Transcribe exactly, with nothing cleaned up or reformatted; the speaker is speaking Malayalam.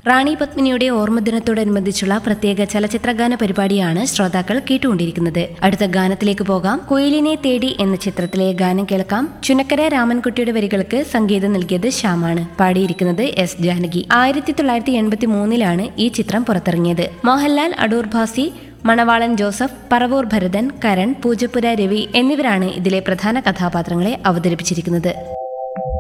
റാണി പത്മിനിയുടെ ഓർമ്മദിനത്തോടനുബന്ധിച്ചുള്ള പ്രത്യേക ചലച്ചിത്രഗാന പരിപാടിയാണ് ശ്രോതാക്കൾ കേട്ടുകൊണ്ടിരിക്കുന്നത്. അടുത്ത ഗാനത്തിലേക്ക് പോകാം. കുയിലിനെ തേടി എന്ന ചിത്രത്തിലെ ഗാനം കേൾക്കാം. ചുനക്കര രാമൻകുട്ടിയുടെ വരികൾക്ക് സംഗീതം നൽകിയത് ശ്യാമാണ്. പാടിയിരിക്കുന്നത് എസ് ജാനകി. ആയിരത്തി തൊള്ളായിരത്തി എൺപത്തി മൂന്നിലാണ് ഈ ചിത്രം പുറത്തിറങ്ങിയത്. മോഹൻലാൽ, അടൂർ ഭാസി, മണവാളൻ ജോസഫ്, പറവൂർ ഭരതൻ, കരൺ, പൂജപ്പുര രവി എന്നിവരാണ് ഇതിലെ പ്രധാന കഥാപാത്രങ്ങളെ അവതരിപ്പിച്ചിരിക്കുന്നത്.